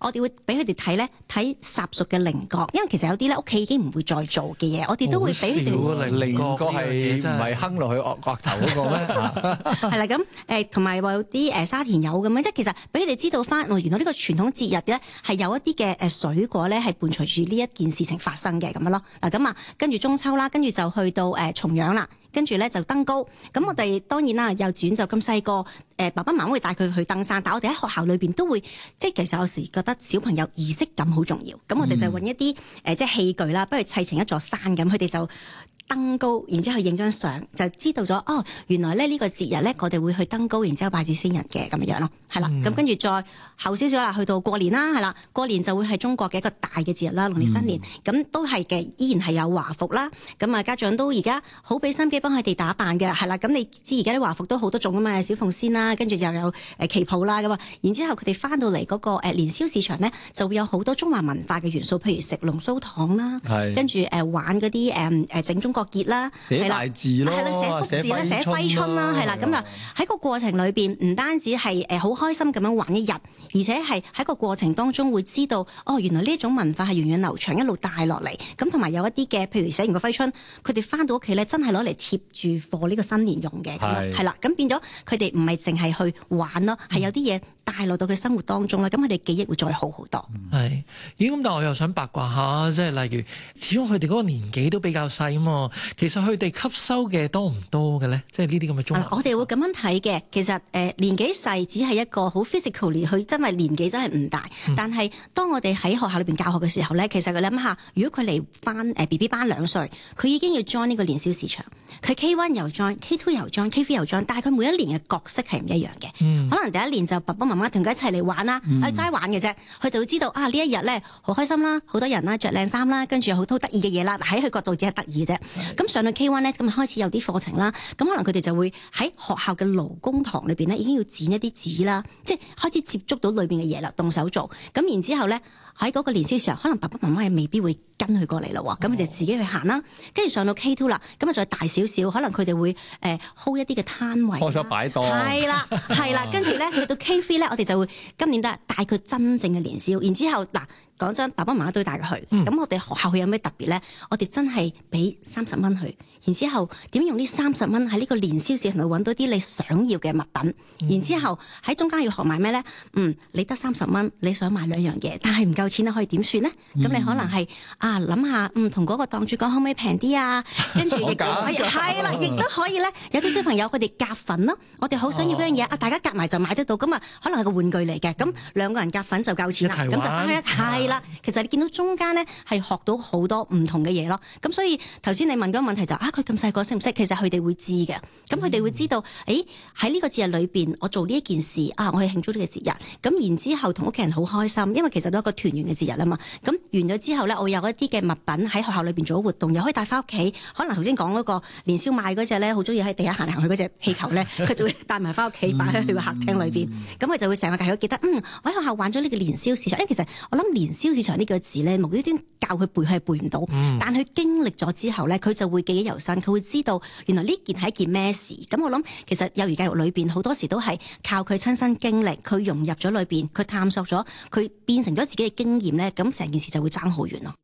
我哋會俾佢哋睇咧睇烚熟嘅菱角，因為其實有啲咧屋企已經唔會再做嘅嘢，我哋都會俾佢哋。 菱角係唔係坑落去額頭嗰個咩？ 係啦，咁同埋話有啲沙田柚咁樣，即係其實俾佢哋知道翻，原來呢個傳統節日咧係有一啲嘅水果咧係伴隨住呢一件事情發生嘅咁樣咯。嗱咁啊，跟住中秋啦，跟住就去到重陽啦。跟住咧就登高，咁我哋當然啦，幼稚園就咁細個，爸爸媽媽會帶佢去登山，但我哋喺學校裏邊都會，即係其實有時覺得小朋友儀式感好重要，咁我哋就揾一啲即係器具啦，不如砌成一座山咁，佢哋就登高，然之後影張相，就知道咗哦，原來咧呢個節日咧，我哋會去登高，然之後拜祭先人嘅咁樣咯，係啦，咁跟住再後少少啦，去到過年啦，係啦，過年就會係中國嘅一個大嘅節日啦，農曆新年，咁都係嘅，依然係有華服啦，咁啊家長都而家好俾心機幫佢哋打扮嘅，係啦，咁你知而家啲華服都好多種啊嘛，小鳳仙啦，跟住又有旗袍啦咁啊，然之後佢哋翻到嚟嗰個年宵市場咧，就會有好多中華文化嘅元素，譬如食龍鬚糖啦，跟住玩嗰啲整中國結啦， 寫大字咯， 係啦，寫福字啦，寫揮春啦，係啦，咁啊喺個過程裏邊唔單止係好開心咁樣玩一日，而且係喺個過程當中會知道哦，原來呢一種文化係源遠流長一路帶落嚟，咁同埋有一啲嘅，譬如寫完個揮春，佢哋翻到屋企咧，真係攞嚟貼住貨呢個新年用嘅，係啦，咁變咗佢哋唔係淨係去玩咯，係有啲嘢帶落到佢生活當中啦，咁佢哋記憶會再好好多。 係，咦咁但係我又想八卦下，即係例如，始終佢哋嗰個年紀都比較細嘛，其實佢哋吸收嘅多唔多嘅咧？即係呢啲咁嘅中學。 我哋會咁樣睇嘅，其實年紀細只係一個好 physically，佢真係年紀真係唔大，但係當我哋喺學校裏邊教學嘅時候咧，其實佢諗下，如果佢嚟翻BB 班2歲，佢已經要 join 呢個年宵市場，佢 K1 又 join，K2 又 join，K3 又 join，但係佢每一年嘅角色係唔一樣嘅，可能第一年就爸爸媽媽同佢一齊嚟玩啦，齋玩嘅啫，佢就會知道啊呢一日咧好開心啦，好多人啦，着靚衫啦，跟住有好多得意嘅嘢啦，喺佢角度只係得意嘅啫。咁上到 K1 咧，咁開始有啲課程啦，咁可能佢哋就會喺學校嘅勞工堂裏邊咧，已經要剪一啲紙啦，即係開始接觸到裏邊嘅嘢啦，動手做。咁然之後咧，喺嗰個年宵上，可能爸爸媽媽係未必會跟佢過嚟啦，咁佢哋自己去行啦。跟住上到 K2 啦，咁啊再大少少，可能佢哋會hold 一啲嘅攤位， 開手擺檔， 係啦，係啦。跟住咧去到 K3 咧，我哋就會今年都係帶佢真正嘅年宵。然之後嗱，講真，爸爸媽媽都帶佢去。咁我哋學校佢有咩特別咧？我哋真係俾30蚊佢。然之後點用呢30蚊喺呢個年宵市場度揾到啲你想要嘅物品。然之後喺中間要學埋咩咧？你得30蚊，你想買2樣嘢，但係唔夠錢可以點算咧？咁你可能係諗下，同嗰個檔主講可唔可以平啲啊？跟住亦都可以係啦，亦都可以咧。有啲小朋友佢哋夾份咯，我哋好想要嗰樣嘢大家夾埋就買得到。咁啊，可能係個玩具嚟嘅，咁2個人夾份就夠錢啦。咁就翻去係啦。其實你見到中間咧係學到好多唔同嘅嘢咯。咁所以頭先你問嗰個問題就佢咁細個識唔識？其實佢哋會知嘅。咁佢哋會知道，喺呢個節日裏邊，我做呢一件事我去慶祝呢個節日。咁然之後同屋企人好開心，因為其實都係一個團圓嘅節日啊嘛。咁完咗之後咧，我有一啲嘅物品喺學校裏邊做咗活動，又可以帶翻屋企。可能頭先講嗰個年宵賣嗰隻咧，好中意喺地下行去嗰隻氣球咧，佢就會帶埋翻屋企擺喺佢個客廳裏邊。咁佢就會成個家都記得，我喺學校玩咗呢個年宵市場。因為其實我諗年宵市場呢個字咧，無端端教佢背，佢係背唔到。但佢經歷咗之後咧，佢就會記憶猶新，佢會知道原來呢件係一件咩事。咁我諗其實幼兒教育裏邊好多時都係靠佢親身經歷，佢融入咗裏邊，佢探索咗，佢變成咗自己嘅經驗咧，咁成件事就會爭好遠咯。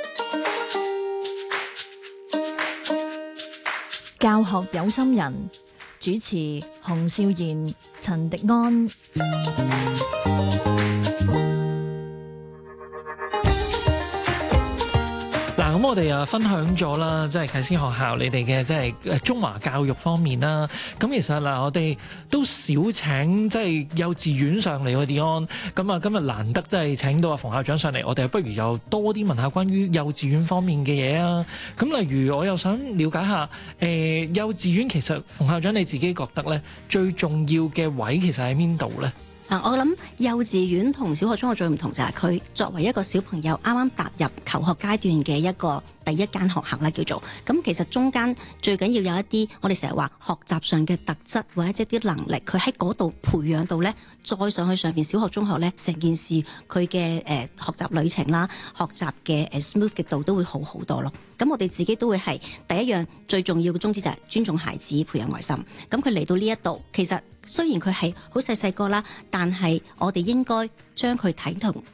教學有心人，主持洪少賢、陳迪安。 咁我哋分享咗啦，即係啟思學校你哋嘅即係中華教育方面啦。咁其實我哋都少請即係幼稚園上嚟喎，迪安。咁啊，今日難得即係請到阿馮校長上嚟，我哋不如又多啲問下關於幼稚園方面嘅嘢啊。咁例如我又想了解下，幼稚園其實馮校長你自己覺得咧最重要嘅位其實喺邊度咧？ 我諗幼稚園同小學、中學最唔同就係佢作為一個小朋友啱啱踏入求學階段嘅一個第一間學校啦，叫做咁。其實中間最緊要有一啲我哋成日話學習上嘅特質或者啲能力，佢喺嗰度培養到咧，再上去上邊小學、中學咧，成件事佢嘅學習旅程啦、學習嘅smooth 嘅度都會好好多咯。咁我哋自己都會係第一樣最重要嘅宗旨就係尊重孩子、培養愛心。咁佢嚟到呢一度，其實雖然佢係好細個啦，但係我哋應該將佢睇同